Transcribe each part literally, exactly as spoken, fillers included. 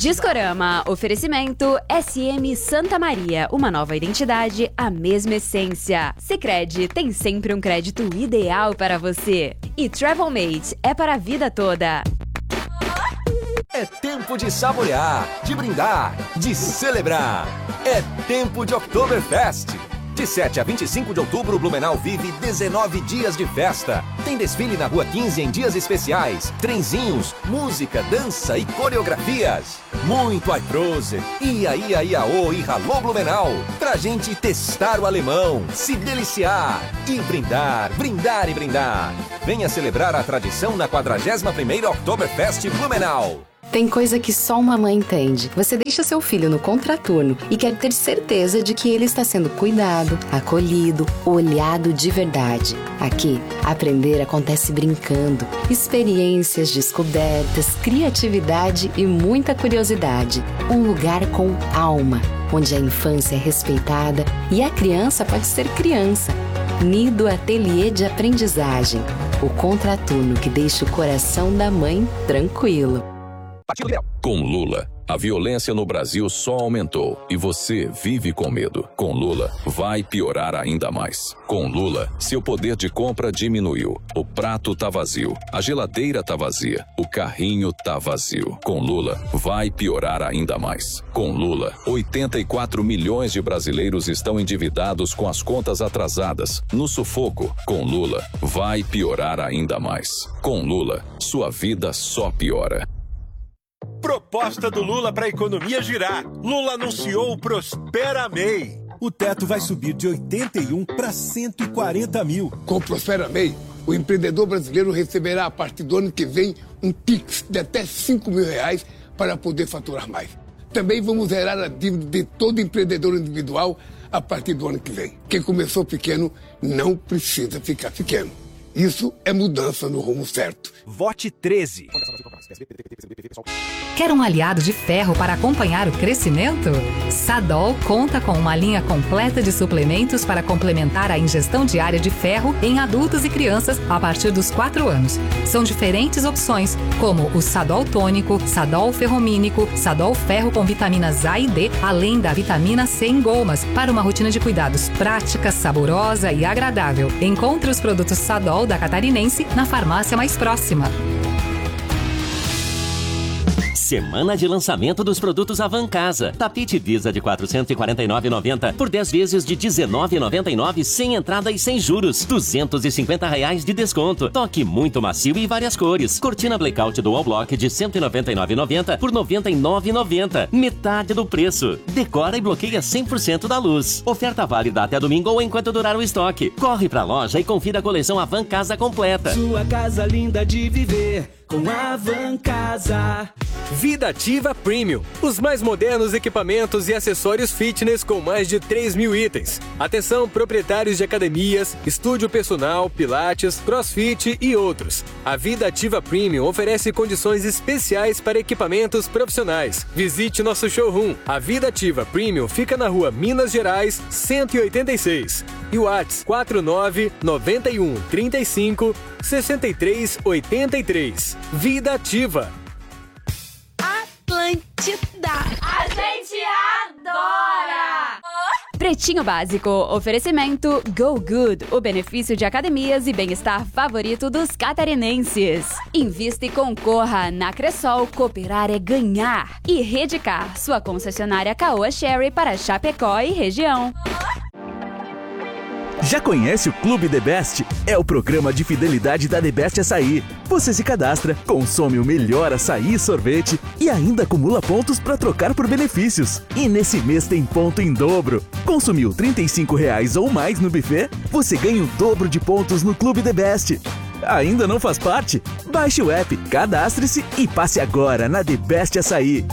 Discorama, oferecimento S M Santa Maria, uma nova identidade, a mesma essência. Sicredi tem sempre um crédito ideal para você. E Travelmate é para a vida toda. É tempo de saborear, de brindar, de celebrar. É tempo de Oktoberfest. De sete a vinte e cinco de outubro, Blumenau vive dezenove dias de festa. Tem desfile na Rua quinze em dias especiais, trenzinhos, música, dança e coreografias. Muito Aiprose, Ia Ia Iaô e Ralô Blumenau. Pra gente testar o alemão, se deliciar e brindar, brindar e brindar. Venha celebrar a tradição na quadragésima primeira Oktoberfest Blumenau. Tem coisa que só uma mãe entende. Você deixa seu filho no contraturno e quer ter certeza de que ele está sendo cuidado, acolhido, olhado de verdade. Aqui, aprender acontece brincando. Experiências, descobertas, criatividade e muita curiosidade. Um lugar com alma, onde a infância é respeitada e a criança pode ser criança. Nido Ateliê de Aprendizagem. O contraturno que deixa o coração da mãe tranquilo. Com Lula, a violência no Brasil só aumentou e você vive com medo. Com Lula, vai piorar ainda mais. Com Lula, seu poder de compra diminuiu. O prato tá vazio, a geladeira tá vazia, o carrinho tá vazio. Com Lula, vai piorar ainda mais. Com Lula, oitenta e quatro milhões de brasileiros estão endividados com as contas atrasadas, no sufoco. Com Lula, vai piorar ainda mais. Com Lula, sua vida só piora. Proposta do Lula para a economia girar. Lula anunciou o Prospera M E I. O teto vai subir de oitenta e um para cento e quarenta mil. Com o Prospera M E I, o empreendedor brasileiro receberá a partir do ano que vem um Pix de até cinco mil reais para poder faturar mais. Também vamos zerar a dívida de todo empreendedor individual a partir do ano que vem. Quem começou pequeno não precisa ficar pequeno. Isso é mudança no rumo certo. Vote treze. Quer um aliado de ferro para acompanhar o crescimento? Sadol conta com uma linha completa de suplementos para complementar a ingestão diária de ferro em adultos e crianças a partir dos quatro anos. São diferentes opções, como o Sadol Tônico, Sadol Ferromínico, Sadol Ferro com vitaminas A e D, além da vitamina C em gomas, para uma rotina de cuidados prática, saborosa e agradável. Encontre os produtos Sadol da Catarinense na farmácia mais próxima. Semana de lançamento dos produtos Avan Casa. Tapete Visa de quatrocentos e quarenta e nove reais e noventa centavos por dez vezes de dezenove reais e noventa e nove centavos sem entrada e sem juros. duzentos e cinquenta reais de desconto. Toque muito macio e várias cores. Cortina Blackout Dual Block de cento e noventa e nove reais e noventa centavos por noventa e nove reais e noventa centavos. Metade do preço. Decora e bloqueia cem por cento da luz. Oferta válida até domingo ou enquanto durar o estoque. Corre pra loja e confira a coleção Avan Casa completa. Sua casa linda de viver com a Avan Casa. Vida Ativa Premium. Os mais modernos equipamentos e acessórios fitness com mais de três mil itens. Atenção, proprietários de academias, estúdio personal, pilates, crossfit e outros. A Vida Ativa Premium oferece condições especiais para equipamentos profissionais. Visite nosso showroom. A Vida Ativa Premium fica na rua Minas Gerais, cento e oitenta e seis. E o WhatsApp quatro nove nove um três cinco seis três oito três. Vida Ativa. Atlântida. A gente adora! Pretinho Básico, oferecimento Go Good, o benefício de academias e bem-estar favorito dos catarinenses. Invista e concorra. Na Cressol, cooperar é ganhar. E Redcar, sua concessionária Caoa Sherry para Chapecó e região. Já conhece o Clube The Best? É o programa de fidelidade da The Best Açaí. Você se cadastra, consome o melhor açaí e sorvete e ainda acumula pontos para trocar por benefícios. E nesse mês tem ponto em dobro. Consumiu trinta e cinco reais ou mais no buffet? Você ganha o dobro de pontos no Clube The Best. Ainda não faz parte? Baixe o app, cadastre-se e passe agora na The Best Açaí.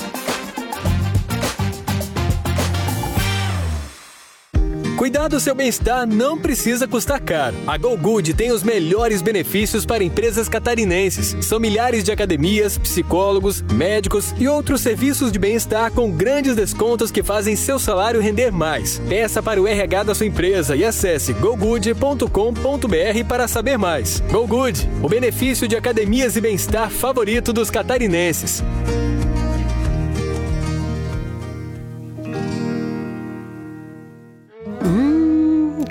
Cuidar do seu bem-estar não precisa custar caro. A Go Good tem os melhores benefícios para empresas catarinenses. São milhares de academias, psicólogos, médicos e outros serviços de bem-estar com grandes descontos que fazem seu salário render mais. Peça para o R H da sua empresa e acesse go good ponto com ponto b r para saber mais. Go Good, o benefício de academias e bem-estar favorito dos catarinenses.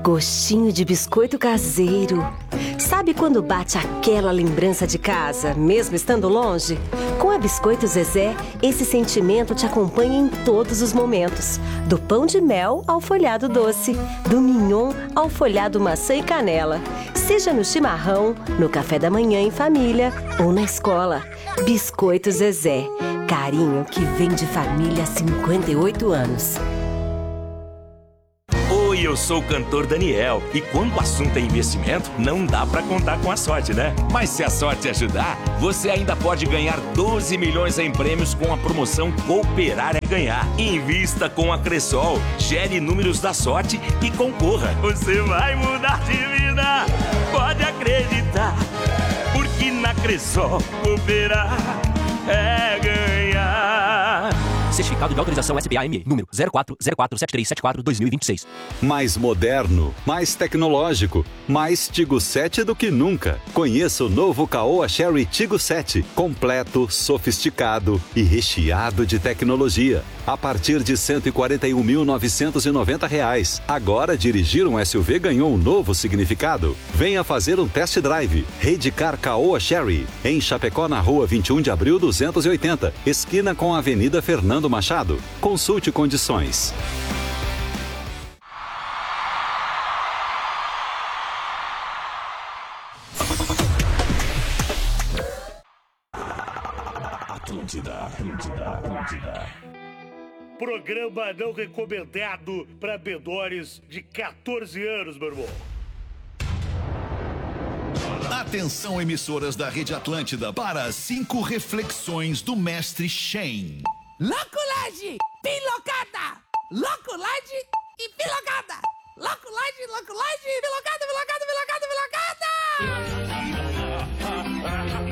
Gostinho de biscoito caseiro. Sabe quando bate aquela lembrança de casa, mesmo estando longe? Com a Biscoito Zezé, esse sentimento te acompanha em todos os momentos. Do pão de mel ao folhado doce, do mignon ao folhado maçã e canela. Seja no chimarrão, no café da manhã em família ou na escola. Biscoito Zezé. Carinho que vem de família há cinquenta e oito anos. Oi, eu sou o cantor Daniel. E quando o assunto é investimento, não dá pra contar com a sorte, né? Mas se a sorte ajudar, você ainda pode ganhar doze milhões em prêmios com a promoção Cooperar é Ganhar. Invista com a Cressol, gere números da sorte e concorra. Você vai mudar de vida, pode acreditar. Porque na Cressol, cooperar é ganhar. Certificado de autorização S B A M E, número zero quatro zero quatro sete três sete quatro barra dois mil e vinte e seis. Mais moderno, mais tecnológico, mais Tigo sete do que nunca. Conheça o novo Caoa Chery Tigo sete, completo, sofisticado e recheado de tecnologia. A partir de cento e quarenta e um mil novecentos e noventa reais. Agora dirigir um S U V ganhou um novo significado. Venha fazer um test drive. Redcar Caoa Chery, em Chapecó, na rua vinte e um de abril duzentos e oitenta, esquina com a Avenida Fernando Machado. Consulte condições. Atlântida, Atlântida, Atlântida. Programa não recomendado para menores de quatorze anos, meu irmão. Atenção, emissoras da Rede Atlântida, para cinco reflexões do mestre Shen. Loculade, pilocada, loculade e pilocada. Loculade, loculade, pilocada, pilocada, pilocada, pilocada.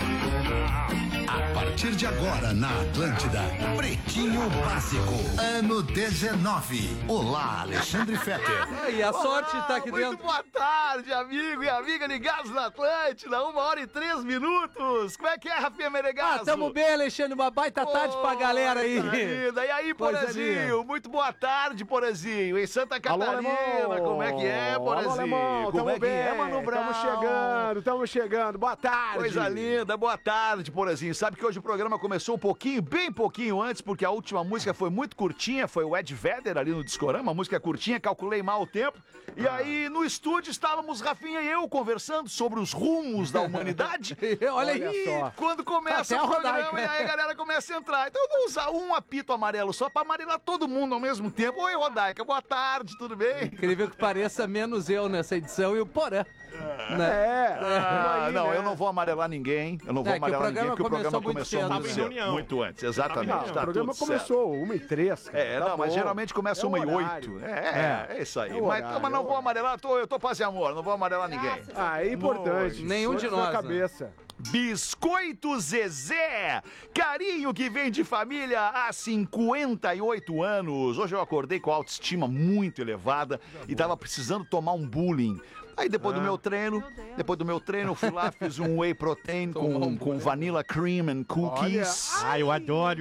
A partir de agora na Atlântida, Pretinho Básico, ano dezenove. Olá, Alexandre Fetter. E a sorte tá aqui muito dentro. Boa tarde, amigo e amiga ligados na Atlântida, uma hora e três minutos. Como é que é, Rafinha Menegasso? Ah, tamo bem, Alexandre, uma baita tarde pra galera aí. Linda. E aí, Porazinho? Muito boa tarde, Porazinho. Em Santa Catarina, Alô, como é que é, Porazinho? Alô, alemão. Como Tamo é que bem, é, Mano Brown? Tamo chegando, tamo chegando. Boa tarde. Coisa linda, boa tarde, Porazinho. Sabe que hoje o programa começou um pouquinho, bem pouquinho antes, porque a última música foi muito curtinha, foi o Ed Vedder ali no Discorama, uma música curtinha, calculei mal o tempo. E aí, no estúdio, estávamos, Rafinha e eu, conversando sobre os rumos da humanidade. Olha aí, só. Quando começa Até o a programa, Rodaica. e aí a galera começa a entrar. Então eu vou usar um apito amarelo só pra amarelar todo mundo ao mesmo tempo. Oi, Rodaica, boa tarde, tudo bem? Incrível que pareça, menos eu nessa edição e o Porã. Né? É, ah, aí, não, né? eu não vou amarelar ninguém. Eu não vou É, que o amarelar ninguém, porque o programa começou começou muito muito cedo. cedo. Muito antes, exatamente. Não, Tá o programa tudo começou uma e três, cara. É, Tá não, mas bom. geralmente começa É o uma e horário. oito. É, é, é isso aí. É o mas, horário, mas não é o vou amarelar, tô, eu tô paz e amor, não vou amarelar ninguém. Ah, é importante. Nenhum Só de na nós, né? cabeça. Biscoito Zezé, carinho que vem de família há cinquenta e oito anos. Hoje eu acordei com a autoestima muito elevada e tava precisando tomar um bullying. Aí depois Ah. do meu treino, depois do meu treino, eu fui lá, fiz um whey protein com, com vanilla cream and cookies. Olha. Ah, eu adoro.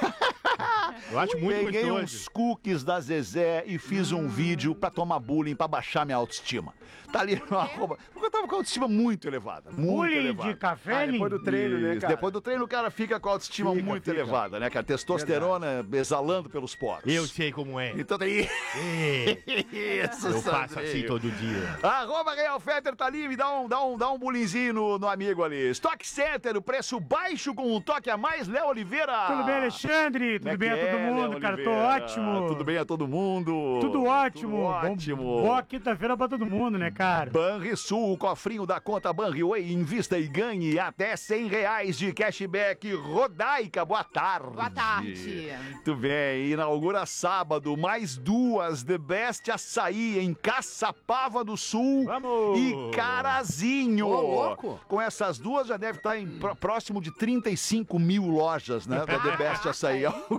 Eu acho muito Peguei gostoso. uns cookies da Zezé e fiz um vídeo pra tomar bullying, pra baixar minha autoestima. Tá ali no arroba. Porque eu tava com a autoestima muito elevada. Muito Bullying elevada. de café, Ah, depois do treino, né, Isso, cara? Depois do treino o cara fica com a autoestima Fica, muito fica. elevada, né, cara? Testosterona exalando pelos poros. Eu sei como é. Então tem... É. Isso, Eu faço Sandrinho. assim todo dia. Arroba Real Fetter tá ali, me dá um, dá um, dá um bullyingzinho no, no amigo ali. Stock Center, o preço baixo com um toque a mais, Léo Oliveira. Tudo bem, Alexandre? Como é Tudo bem que a todo é, mundo, Léo cara? Tô Oliveira? ótimo. Tudo bem a todo mundo? Tudo ótimo. Tudo ótimo. Bom, boa quinta-feira pra todo mundo, né, cara? Banrisul, o cofrinho da conta Banriway, invista e ganhe até cem reais de cashback. Rodaica, boa tarde. Boa tarde. Muito bem, inaugura sábado mais duas The Best Açaí em Caçapava do Sul Vamos. e Carazinho. Ô, louco. Com essas duas já deve estar em pró- próximo de trinta e cinco mil lojas, né, da The Best Açaí. Alguma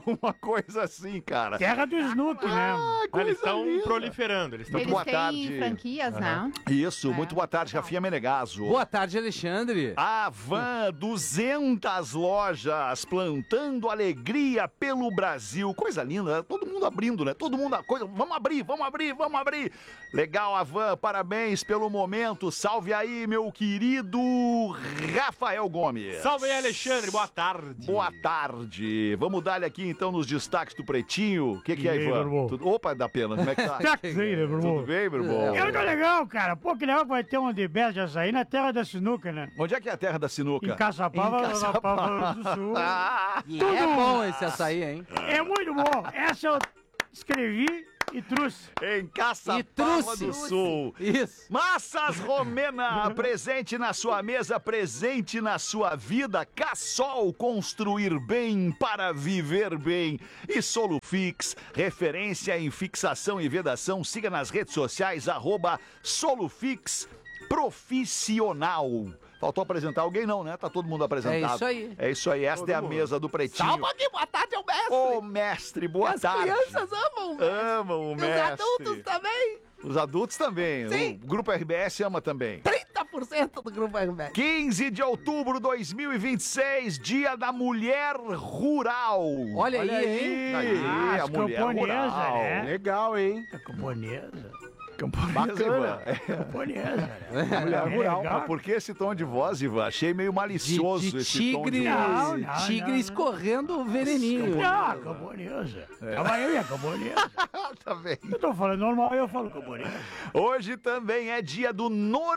coisa assim, cara. Terra do Snook, né? Ah, Ah, eles estão proliferando. Eles estão Eles boa têm tarde. franquias, né? Isso, muito boa tarde, Rafinha Menegaso. Boa tarde, Alexandre. A Van, duzentas lojas, plantando alegria pelo Brasil. Coisa linda, né? Todo mundo abrindo, né? Todo mundo, coisa, vamos abrir, vamos abrir, vamos abrir. Legal, a Van, parabéns pelo momento. Salve aí, meu querido Rafael Gomes. Salve aí, Alexandre, boa tarde. Boa tarde. Vamos dar-lhe aqui, então, nos destaques do Pretinho. O que, que E é, aí, Ivan? meu irmão? Tudo... Opa, da pena, como é que tá? Destaques aí, né, meu irmão? Tudo bem, meu irmão? É muito legal, cara. Pô, que legal que vai ter um The Best de açaí na terra da sinuca, né? Onde é que é a terra da sinuca? Em Caçapava, Em na Caçapava. Pava do Sul. E é bom esse açaí, hein? É muito bom. Essa eu escrevi e trouxe. Em Caçapava E trouxe. do Sul. Isso. Massas Romena, presente na sua mesa, presente na sua vida. Cassol, construir bem para viver bem. E Solufix, referência em fixação e vedação. Siga nas redes sociais, arroba Solufix Profissional. Faltou apresentar alguém não, né? Tá todo mundo apresentado. É isso aí. É isso aí, esta Todo é a mundo. mesa do Pretinho. Salve aqui, boa tarde, é o mestre. Ô, mestre, boa As tarde. crianças amam o mestre. Amam o E mestre. os adultos também. Os adultos também. Sim. O Grupo R B S ama também. trinta por cento do grupo R B S. quinze de outubro de dois mil e vinte e seis, Dia da Mulher Rural. Olha aí, hein? Aí, Ah, a as mulher camponesas, rural. né? Legal, hein? A camponesa. Camponesa, Bacana. Ivan. É. Camponesa, né? Mulher É rural. legal. Mas por que esse tom de voz, Ivan? Achei meio malicioso De, de esse tom de tigre, voz. Não, não, tigre não, não. escorrendo o veneninho. Ah, camponesa. Tava eu e a camponesa. Tá bem. Eu tô falando normal, eu falo camponesa. Hoje também é dia do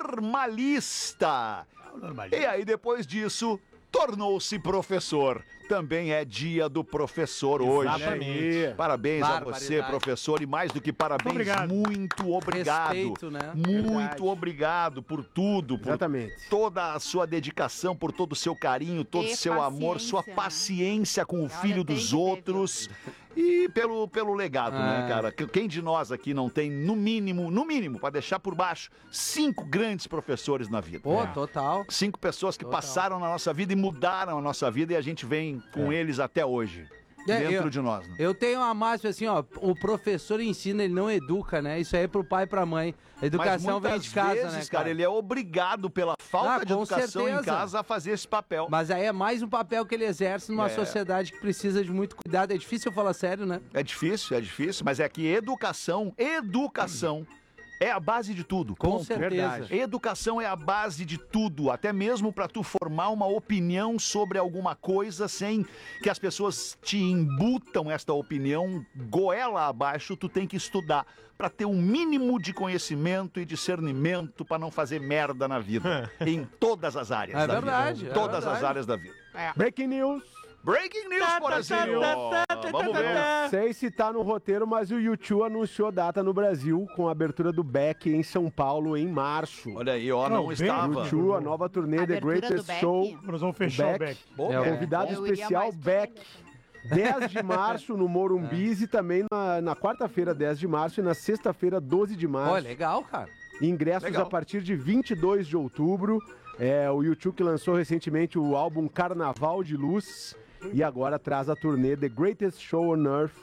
normalista. Normalista. E aí, depois disso, tornou-se professor. Também é dia do professor hoje. Exatamente. Parabéns a Barbaridade. você, professor, e mais do que parabéns, Obrigado. muito obrigado. Respeito, né? Muito Verdade. obrigado por tudo, por Exatamente. toda a sua dedicação, por todo o seu carinho, todo o E seu amor, paciência, sua né? paciência com o Olha, filho tem dos que ter, outros. E pelo, pelo legado, né, Ah. cara? Que- Quem de nós aqui não tem, no mínimo, no mínimo, para deixar por baixo, cinco grandes professores na vida? Pô, total. Cinco pessoas que Total. passaram na nossa vida e mudaram a nossa vida e a gente vem com eles até hoje. É, dentro eu- de nós. Né? Eu tenho uma máxima assim, ó, o professor ensina, ele não educa, né? Isso aí é pro pai e pra mãe. A educação Mas vem muitas de casa, vezes, né, cara, cara? ele é obrigado pela falta Ah, de com educação em certeza. casa a fazer esse papel. Mas aí é mais um papel que ele exerce numa É. sociedade que precisa de muito cuidado. É difícil eu falar sério, né? É difícil, é difícil, mas é que educação, educação é a base de tudo. Com Ponto. certeza. Verdade. Educação é a base de tudo, até mesmo para tu formar uma opinião sobre alguma coisa sem que as pessoas te embutam esta opinião goela abaixo, tu tem que estudar para ter um mínimo de conhecimento e discernimento para não fazer merda na vida, em todas as áreas É da verdade, vida. é Todas verdade. as áreas da vida. Breaking news. Breaking news, Porazinho! Vamos ver. Não sei se tá no roteiro, mas o U dois anunciou data no Brasil com a abertura do Beck em São Paulo em março. Olha aí, ó, não, Não, estava. U dois, a nova turnê The Abertura do Greatest Beck? Show. Nós vamos fechar o Beck. Bom, É, Beck. Convidado Eu iria especial mais pro Beck. dez de março no Morumbis e também na, na quarta-feira, dez de março, e na sexta-feira, doze de março. Ó, legal, cara. Ingressos Legal. a partir de vinte e dois de outubro. É, o U dois que lançou recentemente o álbum Carnaval de Luz e agora traz a turnê The Greatest Show on Earth,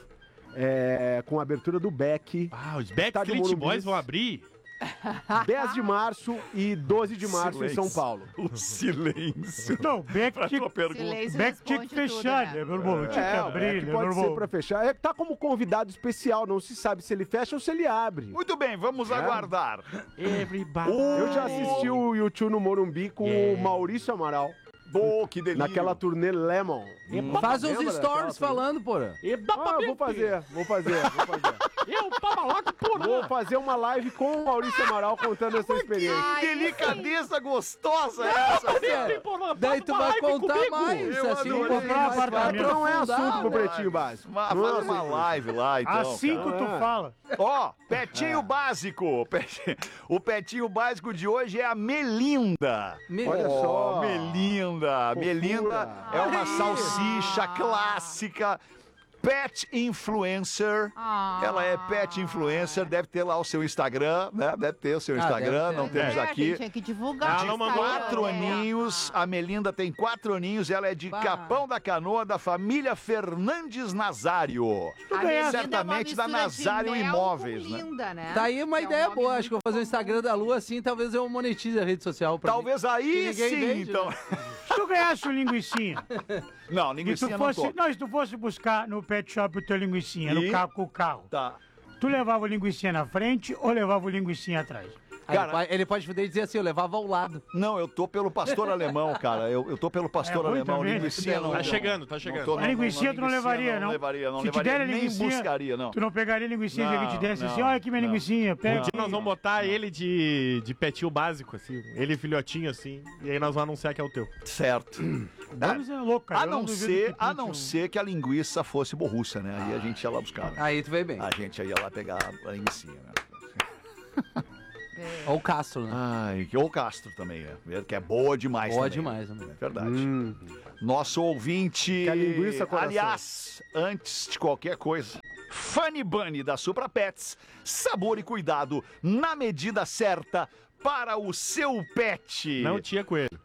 é, com a abertura do Beck. Ah, os Estádio Backstreet Morumbi. Boys vão abrir? dez de março e doze de março Silêncio. em São Paulo. O silêncio. Não, Beck Pra tinha, tua pergunta. Silêncio Beck tinha que responde tudo, fechar, né? né, meu irmão? Tinha que É, o abrir, Beck né, meu pode ser irmão? pra fechar. É, tá como convidado especial, não se sabe se ele fecha ou se ele abre. Muito bem, vamos aguardar. Everybody. Eu já assisti o U dois no Morumbi com o Maurício Amaral. Pô, que delícia. Naquela turnê Lemon. Faz uns Lembra stories daquela turnê? falando, porra. Ah, vou fazer, vou fazer, vou fazer. Eu, Pabaloca, porra. Vou fazer uma live com o Maurício Amaral contando essa experiência. Ai, Delicadeza gostosa essa. Daí tu vai contar mais, Eu assim, adorei. comprar um Mas apartamento. Não é aprofundar, assunto pro né? Pretinho Básico. Mas Não é faz uma assunto. live lá, então. Às cinco tu cara. fala. Ó, Petinho Básico. Pet- O Petinho Básico de hoje é a Melinda. Me- Olha Ó, só. Melinda. Fofura. Melinda é uma Olha aí. salsicha clássica. Pet Influencer. Ah. Ela é pet influencer, deve ter lá o seu Instagram, né? Deve ter o seu Instagram, não temos É, aqui. Tinha que divulgar. De Ela mandou quatro é. aninhos, a Melinda tem quatro aninhos, ela é de Capão da Canoa, da família Fernandes Nazário. Melinda Certamente é da uma mistura de Nazário mel Imóveis, com né? linda, né? Tá aí uma É um ideia nome boa. Acho que eu vou fazer o Instagram da Lua assim, talvez eu monetize a rede social. Pra Talvez mim. aí Que ninguém sim, vende, então. né? Se tu ganhasse um linguicinha. Não, e tu linguicinha não fosse, tô. não, se tu fosse buscar no pet shop o teu linguicinha, E? no carro com o carro. Tá. Tu levava o linguicinha na frente ou levava o linguicinha atrás? Aí ele pode- ele pode poder dizer assim, eu levava ao lado. Não, eu tô pelo pastor alemão, cara. Eu, eu tô pelo pastor É ruim alemão. também, Linguicinha né? não. Tá não- chegando, tá não chegando. tô- A linguicinha tu não levaria, não? Não levaria, não Se te levaria. der a Nem linguicinha, buscaria, não. Tu não pegaria a linguicinha se a gente Não, desse assim, não, olha aqui minha não. linguicinha, pega. Um dia nós vamos botar ele de, de petinho básico, assim. Ele filhotinho, assim. E aí nós vamos anunciar que é o teu. Certo. Vamos é louco, cara. A eu não, duvido ser, que a pinte não um- ser que a linguiça fosse borrussa, né? Aí a gente ia lá buscar. Aí tu veio bem. A gente ia lá pegar a linguicinha, né? Ou o Castro, né? Ai, que- ou o Castro também, é. Que é boa demais Boa também. demais, né? É verdade. Nosso ouvinte... Que a linguiça, coração. Aliás, antes de qualquer coisa, Funny Bunny da Supra Pets, sabor e cuidado na medida certa para o seu pet. Não tinha coelho.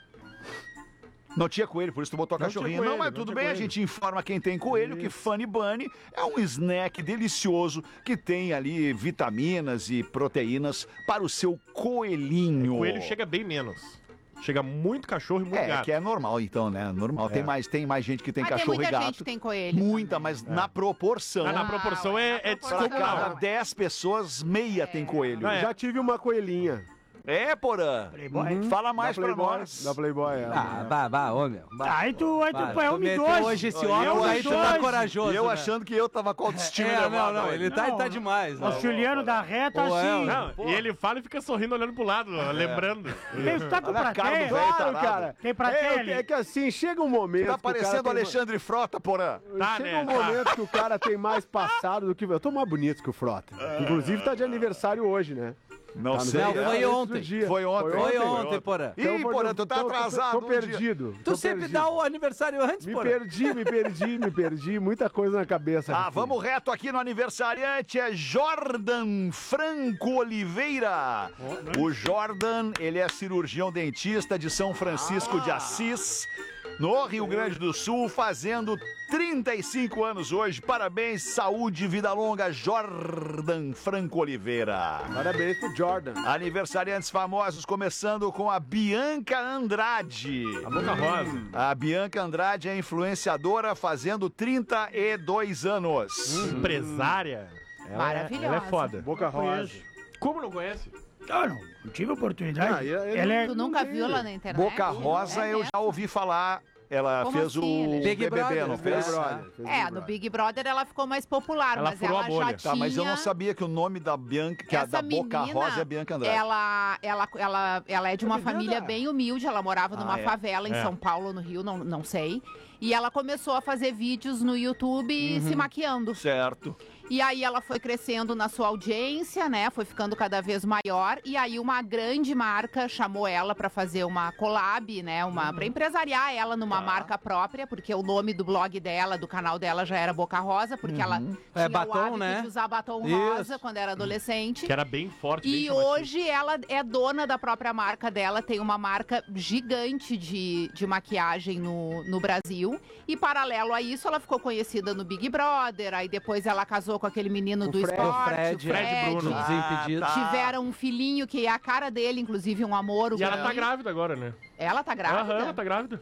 Não tinha coelho, por isso tu botou a Não cachorrinha. tinha coelho, não, mas não tudo tinha bem, coelho. a gente informa quem tem coelho que Funny Bunny é um snack delicioso que tem ali vitaminas e proteínas para o seu coelhinho. O coelho chega bem menos. Chega muito cachorro e muito É, gato. que é normal então, né? Normal. Tem, É. mais, tem mais gente que tem Mas tem cachorro muita e gato. gente que tem coelho. Muita, mas na proporção. Ah, na proporção é, é Para descomunal. cada dez pessoas, meia tem coelho. É. Já tive uma coelhinha. É, Porã. Playboy? Fala mais da pra Playboy, nós. Da Playboy, é. Ah, vá, vá, ô meu. vá. Aí tu, aí tu, Vai, pô, é tu um meteu idoso. hoje esse Eu óculos, aí tu tá idoso. corajoso. E eu né? achando que eu tava com a autoestima É, não, elevada não, hoje. ele tá, Não, tá demais. né? O Juliano da Ré tá Pô, é, assim. Não, e ele fala e fica sorrindo olhando pro lado, ó, lembrando. Tem- Tu tá com Olha a cara do plateia? velho Claro, tarado. cara. Tem plateia É, ali? é que assim, chega um momento. Tá que o cara parecendo o tem- Alexandre Frota, Porã. Tá, Chega né? um Tá. momento que o cara tem mais passado do que. Eu tô mais bonito que o Frota. Inclusive tá de aniversário hoje, né? Não Tá no sei. Não, dia foi antes do ontem. dia. Foi ontem. Foi ontem, Porã. Ih, Então, Porã, tu tá tô- tô- atrasado. Tô, um dia. perdido. Tu tô sempre perdido. dá o aniversário antes, Me Porã. perdi, me perdi, me perdi. Muita coisa na cabeça. Ah, aqui. vamos reto aqui no aniversariante, é Jordan Franco Oliveira. O Jordan, ele é cirurgião dentista de São Francisco de Assis, no Rio Grande do Sul, fazendo trinta e cinco anos hoje. Parabéns, saúde, vida longa, Jordan Franco Oliveira. Parabéns pro Jordan. Aniversariantes famosos, começando com a Bianca Andrade. A Boca Rosa. A Bianca Andrade é influenciadora, fazendo trinta e dois anos. Empresária. Ela Maravilhosa. É, ela é foda. Boca Rosa. Como não conhece? Ah, não. Não tive oportunidade. Ah, ele- Ela é... Tu nunca viu ela na internet? Boca Rosa, É eu mesmo? já ouvi falar. Ela Como fez assim, o né? Big B B B, Brother, não Big fez? Brother. Fez É, Big no Brother. Big Brother ela ficou mais popular, Ela mas furou ela a bolha. já tinha... Tá, mas eu não sabia que o nome da Bianca, que é a Essa da Boca menina, Rosa é Bianca Andrade. Ela, ela, ela, ela é de uma família bem humilde, ela morava numa Ah, é. favela em É. São Paulo, no Rio, não, não sei. E ela começou a fazer vídeos no YouTube se maquiando. Certo. E aí ela foi crescendo na sua audiência, né? Foi ficando cada vez maior. E aí uma grande marca chamou ela pra fazer uma collab, né? Uma, pra empresariar ela numa marca própria, porque o nome do blog dela, do canal dela já era Boca Rosa, porque ela tinha É, o batom, hábito né? de usar batom Isso. rosa quando era adolescente. Que era bem forte, bem E chamativo. hoje ela é dona da própria marca dela, tem uma marca gigante de, de maquiagem no, no Brasil. E paralelo a isso, ela ficou conhecida no Big Brother, aí depois ela casou com aquele menino do Fred- esporte, o Fred, o Fred. Bruno. Desimpedido. Ah, tá. Tiveram um filhinho que é a cara dele, inclusive um amor. o E ela tá guri. grávida agora, né? Ela tá grávida? Aham, ela tá grávida.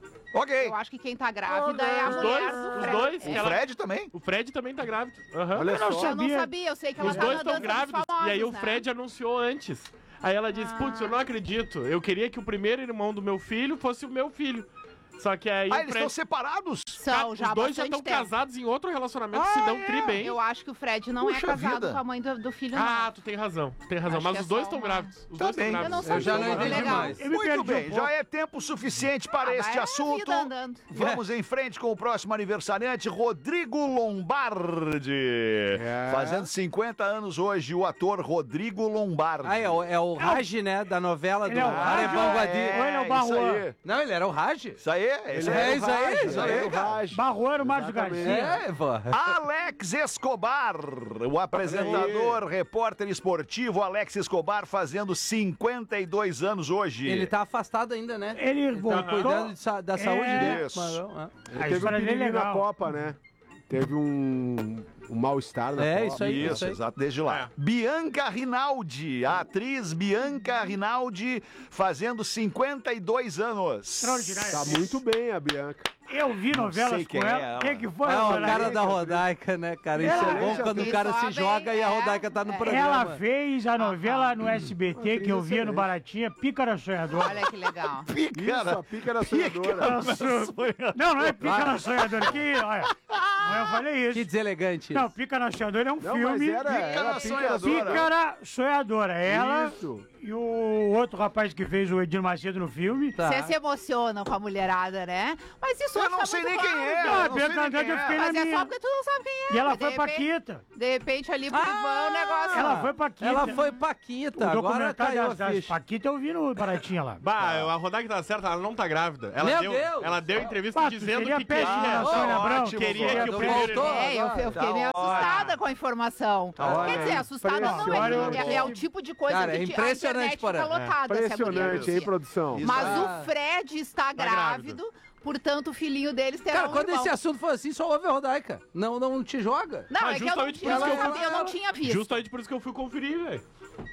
Ok. Eu acho que quem tá grávida é a Os mulher dois, do os Fred. dois. O ela- Fred também? O Fred também tá grávido. Aham. Olha Eu não só. Eu não sabia. sabia, eu sei que ela Os tá dois na estão dança dos grávidos. famosos, E aí o né? Fred anunciou antes. Aí ela disse, putz, eu não acredito. Eu queria que o primeiro irmão do meu filho fosse o meu filho. Só que aí Ah, o eles Fred... estão separados? São, Os já há dois já bastante estão tempo. casados em outro relacionamento, Ah, se dão é? tri bem. Eu acho que o Fred não Puxa é casado vida. com a mãe do, do filho, Ah, não. tu tem razão, tu tem razão. Acho Mas que é os dois só estão uma- grávidos. Os Tá dois bem. estão Eu grávidos. não Eu já sabia, não que entendi legal. mais. Eu me Muito perdi um bem, pouco. já é tempo suficiente para Ah, este vai a assunto. vida andando. Vamos em frente com o próximo aniversariante, Rodrigo Lombardi. Fazendo cinquenta anos hoje, o ator Rodrigo Lombardi. Ah, é o, é o Raj, né? Da novela do Ele é o Raj Arebanguadi. ou ele é o isso Barruan? aí. Não, ele era o Raj. Isso aí, aí. Esse É é, isso aí, isso aí, cara. Barroeiro Márcio Garcia. É, pô. Alex Escobar, o apresentador, repórter esportivo Alex Escobar, fazendo cinquenta e dois anos hoje. Ele tá afastado ainda, né? Ele Ele tá voltou. cuidando de sa- da saúde É. dele. Isso. Mas não, é. Ele A teve um história dele é perigo na legal. Copa, né? Teve um, um mal-estar na É, Copa. isso aí. Isso, exato, desde lá. Bianca Rinaldi, a atriz Bianca Rinaldi, fazendo cinquenta e dois anos. Extraordinário. Tá muito bem a Bianca. Eu vi Não novelas sei com quem é ela. ela. Quem que foi? É o Ela- cara da Rodaica, né, cara? Isso é Ela- bom quando o cara se Sobe, joga e a é. Rodaica tá no É. programa. Ela fez a novela no S B T que eu via no Baratinha, Pícara Sonhadora. Olha que legal. Isso, a pícara sonhadora. Não, não é Pícara Sonhadora. Que, olha, não, eu falei isso. Que deselegante. Não, Pícara Sonhadora é um Não, filme. mas era, era Pícara a pícara sonhadora. sonhadora. Pícara Sonhadora. Ela Isso. e o outro rapaz que fez o Edir Macedo no filme. Tá. Vocês se emocionam com a mulherada, né? Mas isso Eu hoje não tá sei muito nem quem raro, é. viu? Ah, eu não sei Bianca nem quem Andrade, eu é. fiquei na Mas é minha. só porque tu não sabe quem é. E ela mas foi de repente- Paquita. De repente ali pro Ivan o negócio. Ela foi Paquita. Ela foi Paquita, O agora documentário caiu a das, das ficha. Paquita eu vi no Baratinha lá. Bah, a Rodaica tá certa, ela não tá grávida. Ela Meu deu, Deus! ela deu entrevista Pá, tu dizendo seria que péssimo queria, na Sônia Abrão. ótimo, queria que o voltou. primeiro Voltou. É, eu, eu fiquei meio Tá assustada com a informação. Quer dizer, assustada não, Olha, é, é, é o tipo de coisa Cara, é que te- impressionante, a internet fica Porã. lotada. se a mulher Impressionante, hein, anuncia. produção? Mas Ah. o Fred está grávido, portanto o filhinho deles terá Cara, um quando irmão. esse assunto for assim, só ouve a Rodaica. Não, não te joga. Não, Mas é que eu não, justamente por tinha, isso que eu eu, eu não tinha visto. Justamente por isso que eu fui conferir, velho.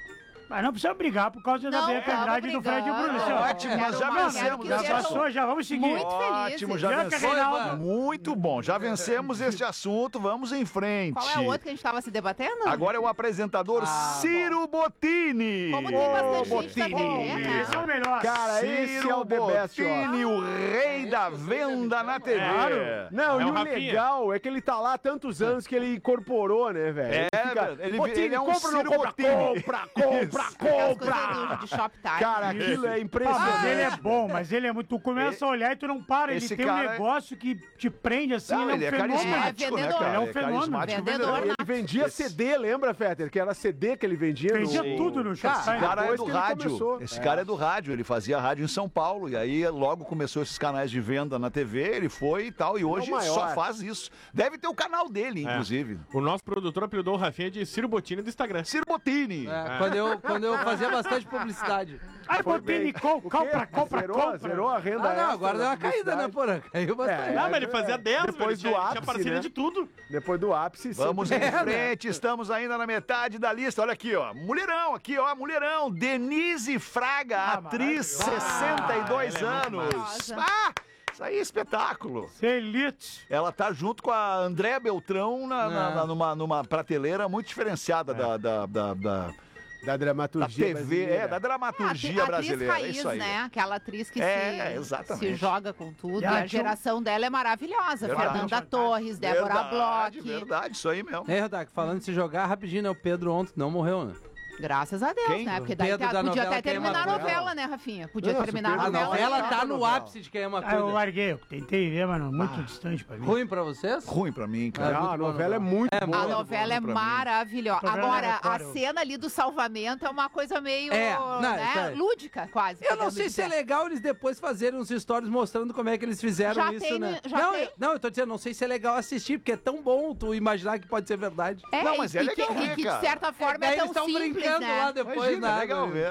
Mas não precisa brigar por causa da Não, Bianca tamo Andrade e do Fred brigando. Bruno. Assim, ó. Ótimo, nós Quero já uma- vencemos quero que Já esse sejam passou, já vamos seguir. Muito felizes. Ótimo, já Bianca vencemos. Reinaldo. Muito bom, já vencemos este assunto, vamos em frente. Qual é o outro que a gente estava se debatendo? Agora é o apresentador Ciro Bottini. Como tem bastante Ô, gente pra Bottini. ver, né? Esse é o melhor. Cara, esse é o The Best, ó. Bottini, o rei da venda na T V. Não, É e o o Rafinha. legal é que ele tá lá há tantos anos que ele incorporou, né, velho? É, fica, ele- Bottini, ele é um compra ou não Ciro compra? Bottini. Compra, compra, Aquelas compra! coisas do, de Shoptime. Cara, aquilo é Ah, mas ele impressionante. é bom, mas ele é muito. Tu começa a olhar e tu não para. Ele Esse tem um cara é- negócio que te prende assim. Não, ele é ele um é fenômeno. carismático, né, vendedor. cara? Ele é um fenômeno. carismático Vendedor. Ele vendia C D, lembra, Fetter? Que era C D que ele vendia Vendia no... tudo no Esse Shoptime. cara é Depois do que ele rádio. começou. Esse É. cara é do rádio. Ele fazia rádio em São Paulo. E aí logo começou esses canais de venda na T V. Ele foi e tal. E hoje É o maior. só faz isso. Deve ter o canal dele, É. inclusive. O nosso produtor apelidou o Rafinha de Ciro Bottini do Instagram. Ciro Bottini. É, quando, eu, quando eu fazia bastante publicidade. Ai, Botini, co- compra, compra, Zerou, compra. zerou a renda Ah, não, extra agora da deu uma caída, né, publicidade. Porã? Caiu bastante. É, Não, mas ele fazia dez, depois velho, do tinha, tinha ápice, parceria né? de tudo. Depois do ápice, Vamos sempre- em frente, estamos ainda na metade da lista. Olha aqui, ó. Mulherão, aqui, ó. Mulherão. Denise Fraga, Ah, atriz, sessenta e dois ela é muito anos. maravilhosa. Ah, isso aí é espetáculo. Elite. Ela tá junto com a Andréa Beltrão na, na- É. na- numa, numa prateleira muito diferenciada da, da, da, da, Da da dramaturgia T V, brasileira. é, da É, dramaturgia a brasileira. atriz é raiz, isso aí. né? Aquela atriz que É, se, exatamente. se joga com tudo. E E a a Tio- geração dela é maravilhosa. Verdade. Fernanda Torres, Débora Verdade, Bloch. verdade, isso aí mesmo. É, Rodak, falando de se jogar rapidinho, né? O Pedro ontem não morreu, né? Graças a Deus, Quem? né? Porque daí Pedro tá- da podia novela até Quem é terminar a Matou. novela, né, Rafinha? Podia Nossa, terminar a Pedro A da novela. novela é tá uma no novela. ápice de quem ama Ah, eu tudo. larguei, eu tentei ver, mas não, muito distante pra mim. Ruim pra vocês? Ruim pra mim, cara. Ah, a novela é muito É, boa. A novela é pra mim. maravilhosa. Programa Agora, da a Record. cena ali do salvamento é uma coisa meio É, não, né, isso aí. lúdica, quase. Eu não podemos sei se é dizer. legal eles depois fazerem uns stories mostrando como é que eles fizeram Já isso, tem, né? já não, tem. eu, não, eu tô dizendo, não sei se é legal assistir, porque é tão bom tu imaginar que pode ser verdade. É, Não, mas e, é e legal que, ver, e que de cara. certa forma é, Daí tão eles estão simples, brincando né? lá depois, Imagina, né? é legal ver.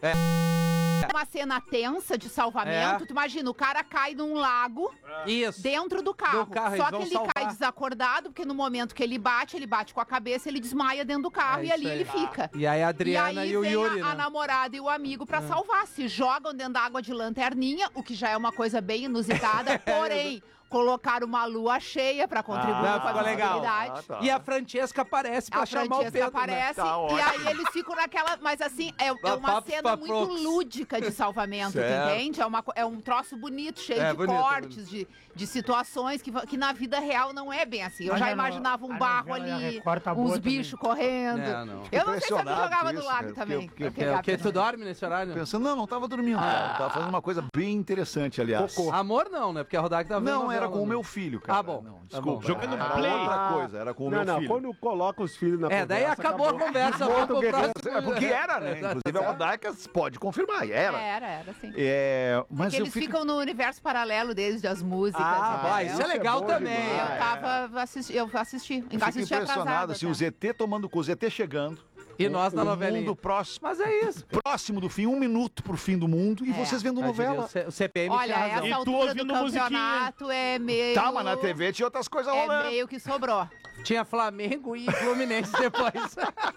Uma cena tensa de salvamento. É. Tu imagina, o cara cai num lago Isso. dentro do carro. Do carro, Só eles que vão ele salvar. cai desacordado, porque no momento que ele bate, ele bate com a cabeça, ele desmaia dentro do carro É e isso ali aí. ele fica. E aí a Adriana e aí e o vem Yuri, a, a né? namorada e o amigo pra salvar. Se jogam dentro da água de lanterninha, o que já é uma coisa bem inusitada, porém, colocar uma lua cheia pra contribuir Ah, com a ficou legal. visibilidade. Ah, tá. E a Francesca aparece pra A chamar o Francesca Pedro, aparece Tá e ótimo. aí eles ficam naquela. Mas assim, é, é Pra uma papos cena pra muito poucos. lúdica de salvamento, tu Certo. entende? É, uma, co- é um troço bonito, cheio É, de bonito, cortes, de, de situações que, va- que na vida real não é bem assim. Eu Mas já a no- imaginava um a barro novela da ali, Record tá boa uns também. bichos correndo. É, não. Eu não sei se eu Impressionado jogava com no isso, lago cara, também. porque- Eu porque- pegava Porque tu também. dorme nesse horário? Pensando, não, não tava dormindo. cara. Tava fazendo uma coisa bem interessante, aliás. Cocô. Amor não, né? Porque a Rodak tá vendo Não, novela era dela, com o né? meu filho, cara. Ah, bom. Não, Tá desculpa. bom. Jogando era play. outra coisa, era com o não, meu não, filho. quando coloca os filhos na É, daí conversa, acabou a conversa, Acabou vamos pro o guerreiro. próximo. É porque era, né? Inclusive a Rodaica pode confirmar, era. Era, era, sim. É, mas Porque eu eles fico... ficam no universo paralelo deles, das músicas. Ah, entendeu? vai, isso é legal bom também. demais. Eu É. tava assisti, eu assisti, Eu fico assisti atrasado. impressionado, assim, o Z T tomando com o Z T chegando. E nós na o novelinha. mundo próximo. Mas é isso. Próximo do fim, um minuto pro fim do mundo e É. vocês vendo Mas novela. o C- o C P M Olha, tinha razão. essa altura do campeonato é meio... Tá, mas na T V tinha outras coisas É rolando. meio que sobrou. Tinha Flamengo e Fluminense depois.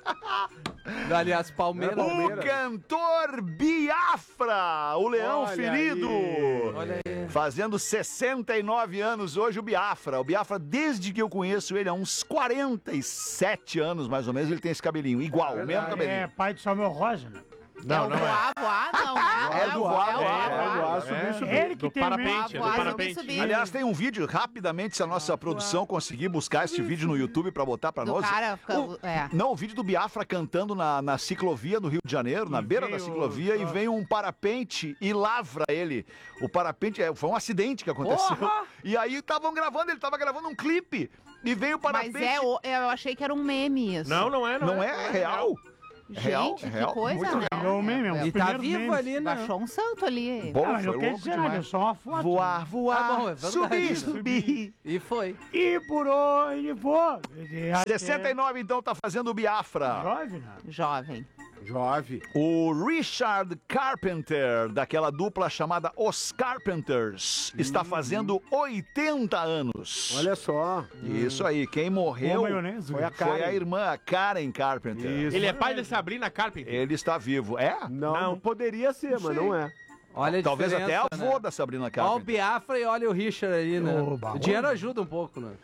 Aliás, Palmeiras. O cantor Biafra, o leão Olha ferido. aí. Olha aí. Fazendo sessenta e nove anos hoje, o Biafra. O Biafra, desde que eu conheço ele, há uns quarenta e sete anos, mais ou menos, ele tem esse cabelinho. Igual, o mesmo cabelinho. É pai de Samuel Rosa, né? Não, não é. Voar, voar, não, né? É do voar, é o é, voar, é do voar, subir, é. subir. Ele que do tem parapente, mesmo. do Voar, parapente. subir, subir. Aliás, tem um vídeo, rapidamente, se a nossa produção conseguir buscar esse vídeo no YouTube pra botar pra Do nós. cara, fica- O- é. Não, o vídeo do Biafra cantando na, na ciclovia no Rio de Janeiro, na E beira da veio- ciclovia, e vem um parapente e lavra ele. O parapente, é, foi um acidente que aconteceu. Porra! E aí estavam gravando, ele tava gravando um clipe, e veio o parapente. Mas é, o- eu achei que era um meme isso. Não, não é, não, Não é, é real. Gente, real, que real, coisa, muito né? Virou um meme, um dos E tá primeiros vivo memes. ali, né? Baixou um santo ali. Bom, Ah, mas foi não quer louco dizer nada, é demais. só uma foto. Voar, voar, Ah, bom, é verdade. subir, subir. E foi. E por onde for. sessenta e nove, então, tá fazendo o Biafra. Jovem, né? Jovem. Jovem. O Richard Carpenter, daquela dupla chamada Os Carpenters, está fazendo oitenta anos. Olha só. Isso aí, quem morreu Boa maionese. foi a, foi a irmã, a Karen Carpenter. Isso. Ele é pai da Sabrina Carpenter. Ele está vivo. É? Não, Não. poderia ser, mas não é. Olha a Talvez até diferença, avô né? da Sabrina Olha o Carpenter. Biafra e olha o Richard ali, né? Oba, O dinheiro ajuda um pouco, né?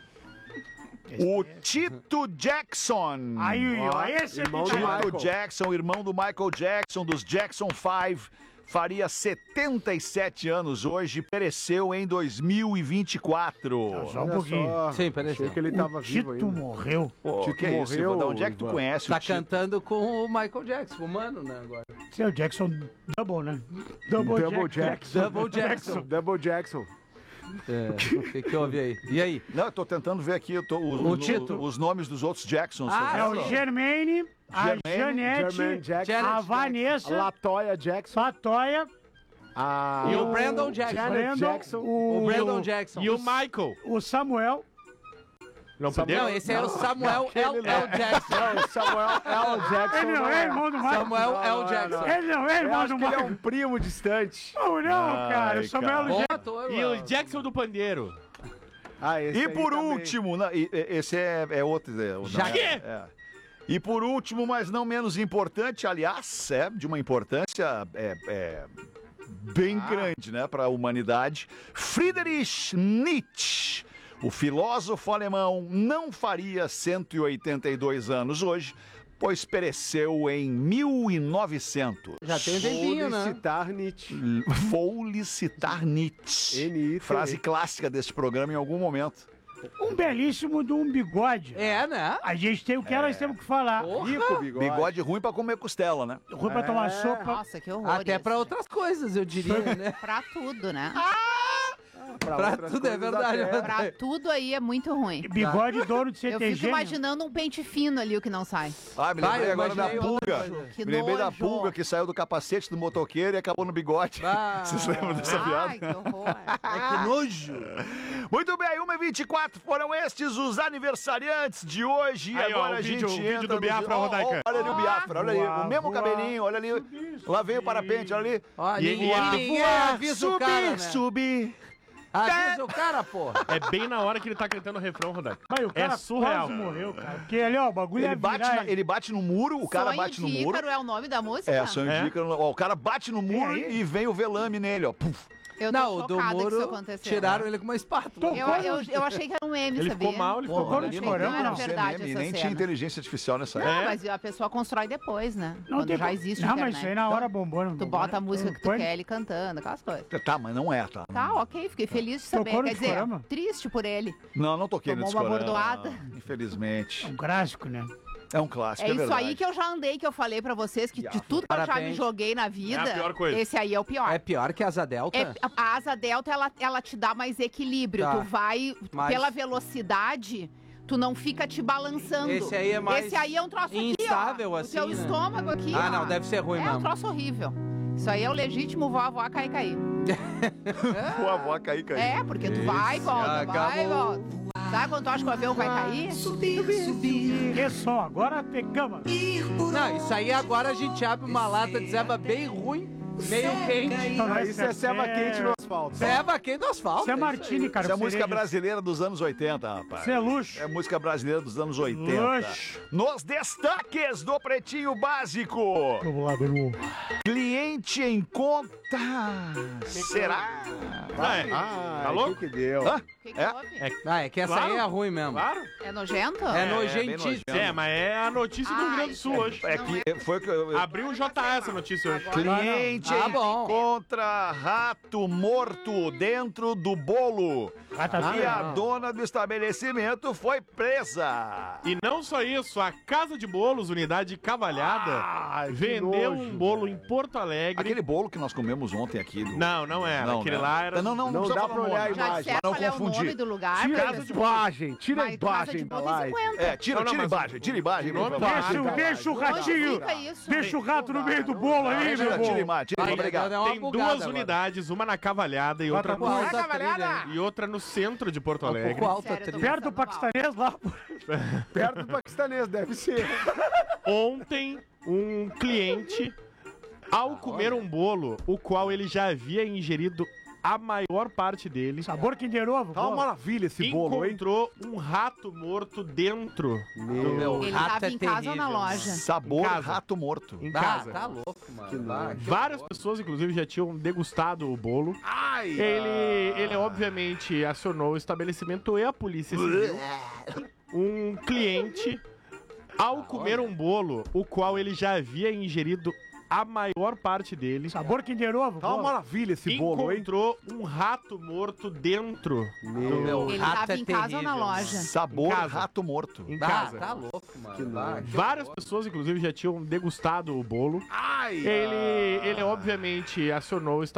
O Tito Jackson. Aí, ó, Ó, esse é irmão do Tito Tito Michael. Jackson, irmão do Michael Jackson, dos Jackson Five, faria setenta e sete anos hoje, pereceu em dois mil e vinte e quatro. Só um Olha pouquinho. só. Sim, pareceu. Achei que ele tava vivo Tito ainda. morreu. Pô, Tito que isso, morreu, Ivan? De onde é que tu Ivan. conhece Tá o Tito? cantando com o Michael Jackson, o mano, né, agora. Esse é o Jackson Double, né? Double, Double Jack- Jackson. Double Jackson. Double Jackson. É, o que que houve aí? E aí? Não, eu tô tentando ver aqui eu tô, os, O os- Tito? os nomes dos outros Jacksons. Ah, É o Germaine, a Germaine, Janete, Jermaine Jackson. a Vanessa, Latoya Jackson. a Toya, A... E o Brandon Jackson. Brandon, Jackson. O o, Brandon Jackson. E o Michael. o Samuel. Não podemos? Não, esse é o Samuel L. L. Jackson. Não, o Samuel L. Jackson. Ele não é irmão do Michael. Samuel Não, L. não, Jackson. Ele não é Eu irmão acho do que ele é Michael. um primo distante. Não, não, cara. Ai, O Samuel cara. Jackson. Bom ator, E o mano. Jackson do Pandeiro. Ah, esse E aí por também. último, não, e- e- esse é, é outro. É, não, Já é- que? é. E por último, mas não menos importante, aliás, é de uma importância é, é, bem grande, né, para a humanidade, Friedrich Nietzsche. O filósofo alemão não faria cento e oitenta e dois anos hoje, pois pereceu em mil e novecentos. Já tem um tempinho, Vou né? citar Nietzsche. Vou lhe citar Nietzsche. N I T E. Frase clássica desse programa em algum momento. Um belíssimo de um bigode. É, né? A gente tem o que nós temos que falar. Rico bigode. Bigode ruim pra comer costela, né? Ruim pra tomar É. sopa. Nossa, que horror. Até isso. pra outras coisas, eu diria, né? Pra tudo, né? Pra outras tudo, é coisas verdade. até. Pra tudo aí é muito ruim. Bigode dono de Eu C T fico G. imaginando um pente fino ali, o que não sai. Ah, me Vai, lembrei eu agora da imaginei outra pulga. coisa. Que Me lembrei da nojo. pulga que saiu do capacete do motoqueiro e acabou no bigode. Ah. Vocês lembram dessa piada? Ai, que horror. Que nojo. Muito bem, uma e vinte e quatro foram estes os aniversariantes de hoje. Aí, e ó, agora o a vídeo- gente o vídeo entra do no- Biafra, Ó, ó, Rodaica. olha ali o Biafra, olha ali. Voar, O mesmo voar, cabelinho, olha ali. subir, Lá vem o subir. parapente, olha ali. Ó, E ninguém, ele- ninguém Voar, avisa o subir, cara, né? subir. Avisa o cara, porra. É bem na hora que ele tá cantando o refrão, Rodaica. Mas o cara É surreal. quase morreu, cara. Porque ali, ó, o bagulho Ele é bate, virar. na- ele bate no muro, o cara Sonho bate no de muro. Ícaro é o nome da música? É, sonho É. de Ícaro. Ó, o cara bate no muro aí? e vem o velame nele, ó. Puf. Eu tô Não, o do chocada que isso muro aconteceu. tiraram ele com uma espátula. Eu, eu, eu achei que era um meme, Ele sabia? ficou mal, ele ficou Pô, mal. no achei que discorama, não era não. verdade Meme, essa nem cena. tinha inteligência artificial nessa Não, época. mas a pessoa constrói depois, né? Não Quando tem já co- existe Não, internet. mas isso aí na hora bombou. não Tu bombou, bota a né? música que tu Põe- quer ele cantando, aquelas coisas. Tá, mas não é, tá? Tá, ok, fiquei feliz de saber. Tocou no Quer dizer, discorama? triste por ele. Não, não toquei Tomou no uma discorama, bordoada. Infelizmente. Um clássico, né? É um clássico, É é isso verdade. aí que eu já andei, que eu falei pra vocês, que de tudo que eu já me Parabéns. joguei na vida, É a pior coisa. esse aí é o pior. É pior que a asa delta? É, a, a asa delta, ela, ela te dá mais equilíbrio. Tá. Tu vai, Mas- pela velocidade, tu não fica te balançando. Esse aí é mais Esse aí é um troço instável, aqui, ó. assim, O teu né? estômago aqui, Ah, ó. não, deve ser ruim é mesmo. É um troço horrível. Isso aí é o legítimo voar, voar, cair, cair. Voar, voar, cair, cair. É, porque tu vai e volta, vai e volta. Sabe quando tu acha que o avião vai cair? Subir, subir. Que som, agora pegamos. Não, isso aí agora a gente abre uma lata de zeba bem ruim, meio quente. Não, Ah, isso é ceva quente no asfalto. Ceva quente no asfalto. Isso é Martini, cara. Isso é música cerejas. brasileira dos anos oitenta, rapaz. Isso é luxo. É música brasileira dos anos oitenta. Luxo. Nos destaques do Pretinho Básico. Vamos lá, meu irmão. Cliente em conta. Será? Vai. Ah, Tá louco? que que deu? Hã? O que, que É? houve? Ah, é que essa Claro. aí é ruim mesmo. Claro. É nojento? É, É, bem nojentíssimo. nojento. É, mas é a notícia do Rio Grande do Sul hoje. É que foi o que eu... eu- Abriu o J A essa notícia hoje. Cliente Ah, bom. encontra rato morto dentro do bolo. Ah, tá E a vendo? dona do estabelecimento foi presa. E não só isso, a Casa de Bolos, unidade Cavalhada, Ah, que vendeu nojo, um bolo em Porto Alegre. Aquele bolo que nós comemos ontem aqui. Do... Não, não era. Não, Aquele né? lá era. Não, não, Não precisa dá falar pra o olhar nome. a Já imagem. disseram não qual é o confundir. nome do lugar? Tira pra a ver- imagem, tira a Mas casa imagem de da bolo é live. cinquenta. É, tira, Não, não, tira mas- imagem, tira imagem. Nome por favor. da- Deixa, Vai, deixa o vai, ratinho. Fica isso. Deixa o rato no meio do bolo aí, Tira, meu tira irmão. imagem, tira, Vai, obrigado. dá uma Tem bugada duas agora. unidades, uma na Cavalhada e Vai, outra tá no, bom. Alta trilha. e outra no centro de Porto Um Alegre. pouco alta Sério, eu tô trilha. Perto do passando mal. paquistanês lá. Perto do paquistanês, deve ser. Ontem, um cliente, ao comer um bolo, o qual ele já havia ingerido a maior parte dele, Sabor Kinder Ovo. Tá uma pô. maravilha esse bolo, hein? encontrou um rato morto dentro Meu, Meu, Ele rato tava é em casa ou na terrível. loja? Sabor Em casa. rato morto. em Ah, casa. tá louco, mano. Vai. Várias pessoas, inclusive, já tinham degustado o bolo. Ai! Ele, ele obviamente acionou o estabelecimento e a polícia civil. Um cliente, ao comer um bolo, o qual ele já havia ingerido a maior parte dele, Sabor Kinder Ovo. Tá pô. uma maravilha esse bolo, hein? encontrou um rato morto dentro Meu, Meu, Ele rato tava é em casa ou na terrível. loja? Sabor Em casa. rato morto. em Ah, casa. tá louco, mano. Que Vai. Várias pessoas, inclusive, já tinham degustado o bolo. Ai! Ele, ele obviamente acionou o estabelecimento